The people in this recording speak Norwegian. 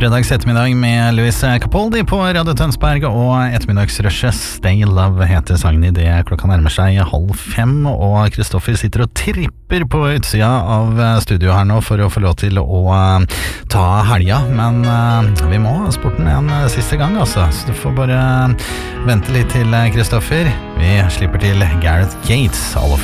Fredags ettermiddag med Louis Capaldi på Radio Tønsberg, og ettermiddagsrushet Stay Love heter sangen I det klokka nærmer seg 4:30, og Kristoffer sitter og tripper på utsida av studio her nå for å få lov til å ta helga, men vi må ha sporten en siste gang altså, så du får bare vente litt til Kristoffer. Vi slipper til Gareth Gates,